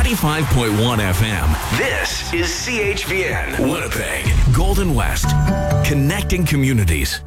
95.1 FM. This is CHVN, Winnipeg, Golden West, connecting communities.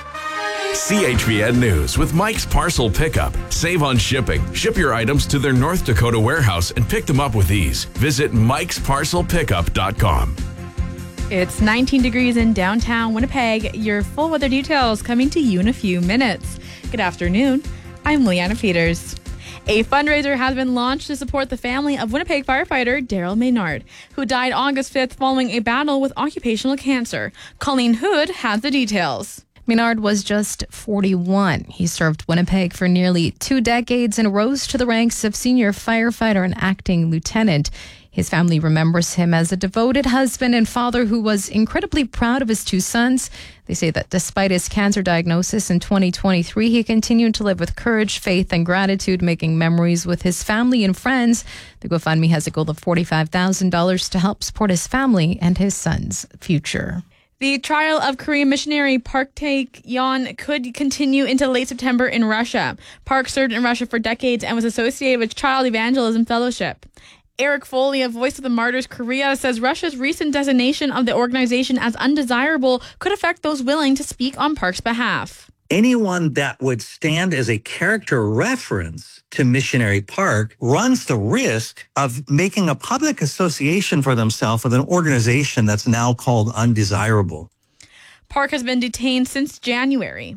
CHVN News with Mike's Parcel Pickup. Save on shipping. Ship your items to their North Dakota warehouse and pick them up with ease. Visit mikesparcelpickup.com. It's 19 degrees in downtown Winnipeg. Your full weather details coming to you in a few minutes. Good afternoon. I'm Leanna Peters. A fundraiser has been launched to support the family of Winnipeg firefighter Daryl Maynard, who died August 5th following a battle with occupational cancer. Colleen Hood has the details. Maynard was just 41. He served Winnipeg for nearly 2 decades and rose to the ranks of senior firefighter and acting lieutenant. His family remembers him as a devoted husband and father who was incredibly proud of his 2 sons. They say that despite his cancer diagnosis in 2023, he continued to live with courage, faith, and gratitude, making memories with his family and friends. The GoFundMe has a goal of $45,000 to help support his family and his son's future. The trial of Korean missionary Park Tae-yeon could continue into late September in Russia. Park served in Russia for decades and was associated with Child Evangelism Fellowship. Eric Foley, of Voice of the Martyrs Korea, says Russia's recent designation of the organization as undesirable could affect those willing to speak on Park's behalf. Anyone that would stand as a character reference to Missionary Park runs the risk of making a public association for themselves with an organization that's now called undesirable. Park has been detained since January.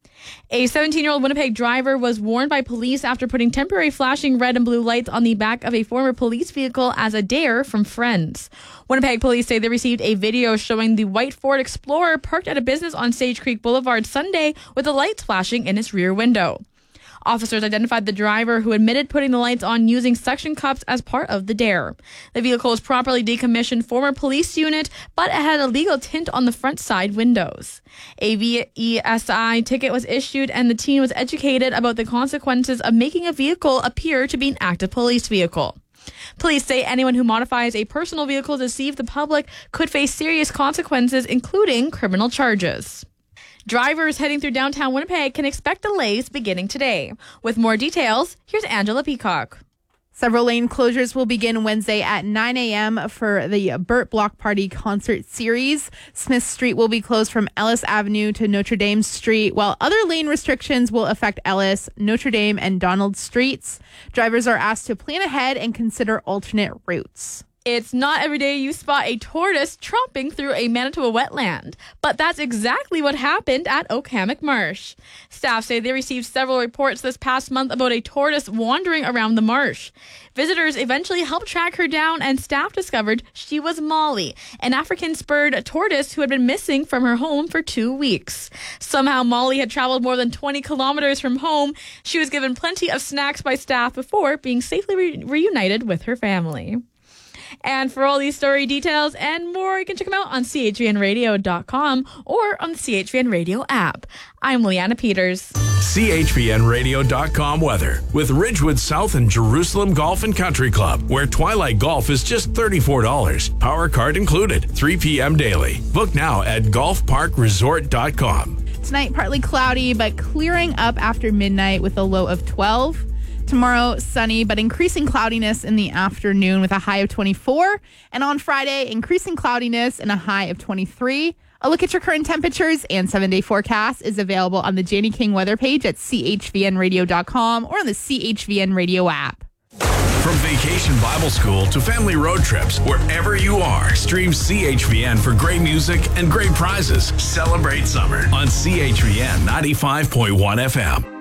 A 17-year-old Winnipeg driver was warned by police after putting temporary flashing red and blue lights on the back of a former police vehicle as a dare from friends. Winnipeg police say they received a video showing the white Ford Explorer parked at a business on Sage Creek Boulevard Sunday with the lights flashing in its rear window. Officers identified the driver, who admitted putting the lights on using suction cups as part of the dare. The vehicle was properly decommissioned former police unit, but it had a legal tint on the front side windows. A VESI ticket was issued and the teen was educated about the consequences of making a vehicle appear to be an active police vehicle. Police say anyone who modifies a personal vehicle to deceive the public could face serious consequences, including criminal charges. Drivers heading through downtown Winnipeg can expect delays beginning today. With more details, here's Angela Peacock. Several lane closures will begin Wednesday at 9 a.m. for the Burt Block Party concert series. Smith Street will be closed from Ellis Avenue to Notre Dame Street, while other lane restrictions will affect Ellis, Notre Dame, and Donald Streets. Drivers are asked to plan ahead and consider alternate routes. It's not every day you spot a tortoise tromping through a Manitoba wetland, but that's exactly what happened at Oakhammock Marsh. Staff say they received several reports this past month about a tortoise wandering around the marsh. Visitors eventually helped track her down, and staff discovered she was Molly, an African spurred tortoise who had been missing from her home for 2 weeks. Somehow Molly had traveled more than 20 kilometers from home. She was given plenty of snacks by staff before being safely reunited with her family. And for all these story details and more, you can check them out on chvnradio.com or on the CHVN Radio app. I'm Leanna Peters. CHVNradio.com weather with Ridgewood South and Jerusalem Golf and Country Club, where Twilight Golf is just $34. Power card included, 3 p.m. daily. Book now at golfparkresort.com. Tonight, partly cloudy, but clearing up after midnight with a low of 12. Tomorrow, sunny, but increasing cloudiness in the afternoon with a high of 24. And on Friday, increasing cloudiness and a high of 23. A look at your current temperatures and 7-day forecast is available on the Janie King weather page at chvnradio.com or on the CHVN Radio app. From Vacation Bible School to family road trips, wherever you are, stream CHVN for great music and great prizes. Celebrate summer on CHVN 95.1 FM.